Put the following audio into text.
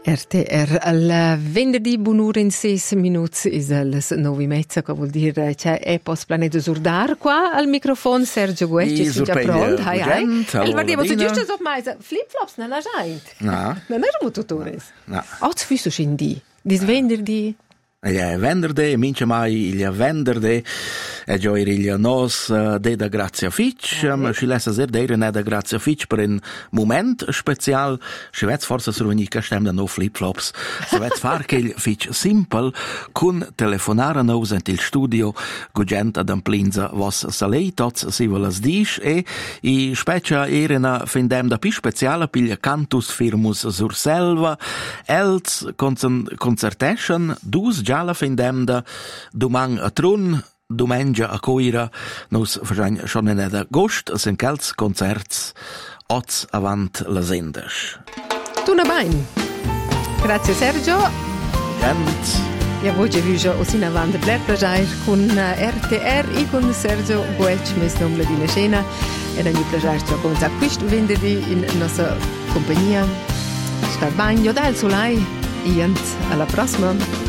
RTR al venerdì buon'ora in 6 minuti is alle 9:30, che vuol dire c'è Epos Planeta Surdar qua al microfono Sergio Guecci è già pronto. Hai. Allora vediamo tu giusto so mai flip-flops nella gente. No. Non erano tutores. No. Oggi fisso scendi. Dis venerdì. Venerdì, mince mai il venerdì e gioire il nos de da Grazia Fitch, ci lessa ser de ne da Grazia Fitch per un moment special, ci vets forse sur ogni castem da no flip-flops, se vets far che il Fitch simple con telefonare nos ent il studio gugent ad amplinza vos salei tots si volas dish e i specia erena findem da pi speciale piglia cantus firmus sur selva els concertation dus gialla findem da domang a trun domengia a coira nos verschain schon in agost sind kels concerts oz avant las endes. Tu na bain. Grazie Sergio. Gent. Ja voce viso o sin avant de bler plagiar con RTR e con Sergio Guelch mes nombre di scena e ogni plagiar ci comincia questo venerdì in nostra compagnia. Sta bagno dal solai e alla prossima.